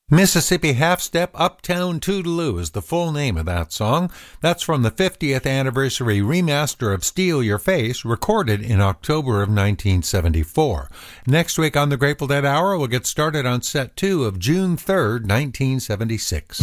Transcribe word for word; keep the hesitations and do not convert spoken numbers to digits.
Mississippi Half-Step Uptown Toodaloo is the full name of that song. That's from the fiftieth anniversary remaster of Steal Your Face, recorded in October of nineteen seventy-four. Next week on the Grateful Dead Hour, we'll get started on set two of June third, nineteen seventy-six.